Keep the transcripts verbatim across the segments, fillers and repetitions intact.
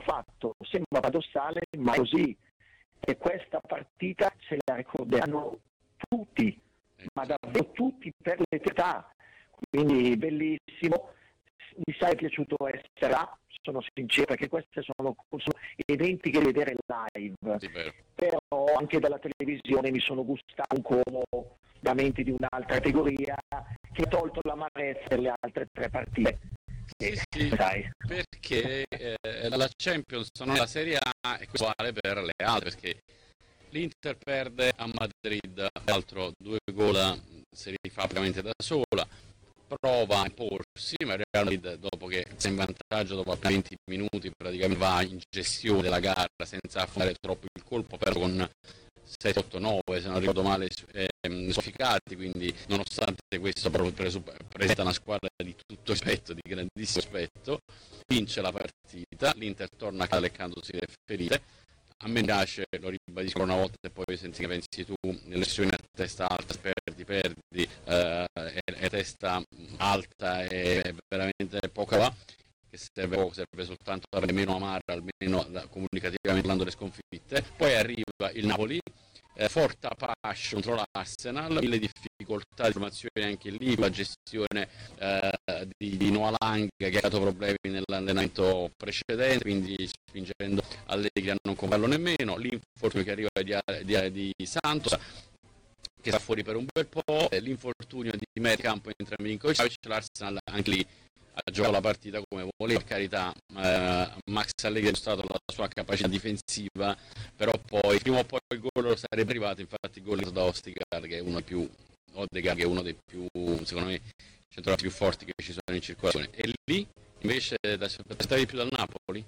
fatto. Sembra paradossale, ma è così. E questa partita se la ricorderanno tutti, ma davvero tutti per l'età. Quindi bellissimo. Mi sai è piaciuto essere là, sono sincero, perché questi sono, sono eventi che vedere live, sì, però anche dalla televisione mi sono gustato un Como veramente di un'altra categoria che ha tolto l'amarezza delle altre tre partite. Sì, sì, Dai. perché eh, la Champions non è la Serie A e questo vale per le altre, perché l'Inter perde a Madrid, l'altro due gol si rifà praticamente da sola, prova a imporsi, ma il Real Madrid dopo che sei in vantaggio dopo appena venti minuti praticamente va in gestione della gara senza affondare troppo il colpo, però con sette otto nove se non ricordo male eh, sofficati, quindi nonostante questo presenta una squadra di tutto rispetto, di grandissimo rispetto, vince la partita, l'Inter torna a casa leccandosi le ferite. A me piace, lo ribadisco una volta e poi senti che pensi tu, nelle sessioni a testa alta, perdi, perdi, eh, e, e testa alta è veramente poca va, che serve poco, serve soltanto a rendere meno amara, almeno comunicativamente parlando le sconfitte. Poi arriva il Napoli, eh, forte Apache contro l'Arsenal, mille difficoltà di formazione anche lì, la gestione eh, di, di Noah Lang che ha dato problemi nell'allenamento precedente, quindi spingendo Allegri a non comprarlo nemmeno, l'infortunio che arriva di, di, di Santos che sta fuori per un bel po', l'infortunio di Mediocampo entra Milinkovic, l'Arsenal anche lì ha giocato la partita come voleva, per carità, eh, Max Allegri ha dimostrato la sua capacità difensiva, però poi prima o poi il gol lo sarebbe arrivato, infatti il gol da Odegaard che è uno dei più Odegaard che è uno dei più, secondo me, centrali più forti che ci sono in circolazione. E lì invece ti aspettavi più dal Napoli?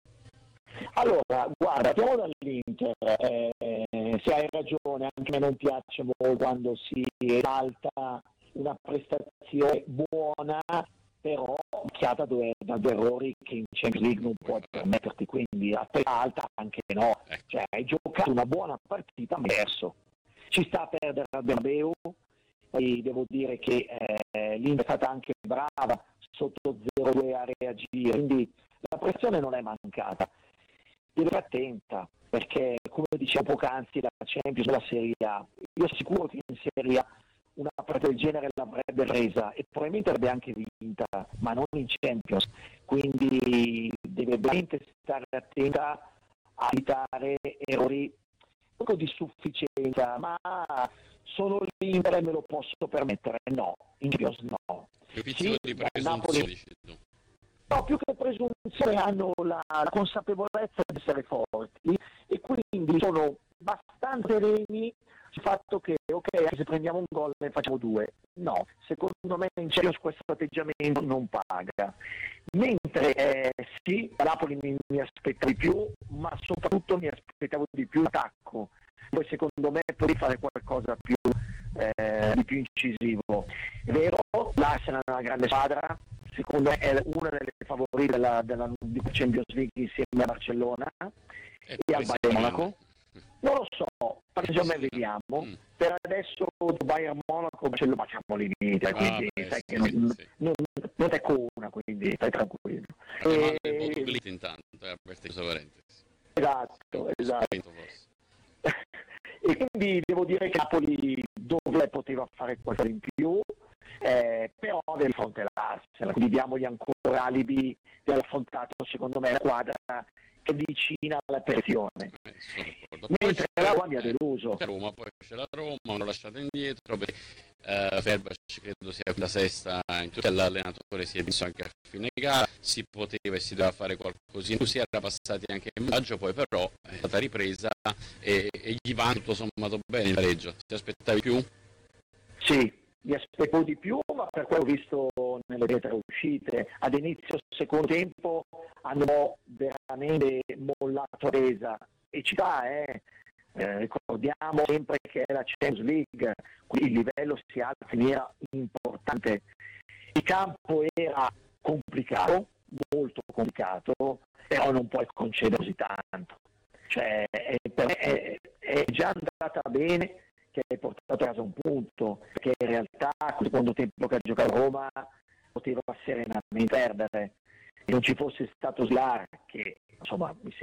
Allora, guarda, partiamo dall'Inter, eh, se hai ragione, anche a me non piace molto quando si esalta una prestazione buona, però chiata due, da due errori che in Champions League non puoi permetterti, quindi a testa alta anche no, cioè hai giocato una buona partita ma perso. Ci sta a perdere al Bernabeu, poi devo dire che eh, l'Inter è stata anche brava sotto zero due a reagire, quindi la pressione non è mancata. Deve essere attenta, perché come dicevo poc'anzi la Champions e la Serie A, io sono sicuro che in Serie A una partita del genere l'avrebbe presa e probabilmente avrebbe anche vinta, ma non in Champions, quindi deve veramente stare attenta a evitare errori poco di sufficienza, ma sono l'Inter e me lo posso permettere, no, in Champions no. Più pizzico di presunzione, dici tu. No, più che presunzione hanno la, la consapevolezza di essere forti e quindi sono abbastanza sereni sul fatto che ok, anche se prendiamo un gol ne facciamo due. No, secondo me in Champions questo atteggiamento non paga. Mentre eh, sì, a Napoli mi, mi aspettavo di più, ma soprattutto mi aspettavo di più attacco. Poi secondo me potevi fare qualcosa più, eh, di più incisivo. È vero, l'Arsenal è una grande squadra, secondo me è una delle favorite della, della Champions League insieme a Barcellona e, e al Bayern Monaco. Non lo so, già me vediamo. Mm. Per adesso Bayern Monaco ce lo facciamo limite, ah, quindi beh, sai sì, che non, sì. non, non è cona, quindi stai tranquillo. E... il voto Glit intanto, è aperto questa parentesi. Esatto, esatto. E quindi devo dire che Napoli dove poteva fare qualcosa in più, eh, però deve fronte l'Arsenal, quindi diamogli ancora alibi di aver affrontato secondo me la squadra che è vicina alla pressione. Eh, mentre la Roma mi ha deluso. Roma, poi c'è la Roma, l'hanno lasciata indietro, perché eh, Fenerbahce credo sia la sesta in tutto, l'allenatore si è visto anche a fine gara, si poteva e si doveva fare qualcosina, si era passati anche in maggio, poi però è stata ripresa e, e gli va tutto sommato bene il pareggio. Ti aspettavi più? Sì, mi aspettavo di più, ma per quello ho visto nelle tre uscite. Ad inizio secondo tempo hanno veramente mollato resa e ci sta, eh. Eh, ricordiamo sempre che è la Champions League, qui il livello si alza in maniera importante. Il campo era complicato, molto complicato, però non puoi concedere così tanto. Cioè, è, per me è, è già andata bene che hai portato a casa un punto, perché in realtà il secondo tempo che ha giocato Roma poteva serenamente perdere. Se non ci fosse stato Slar che insomma mi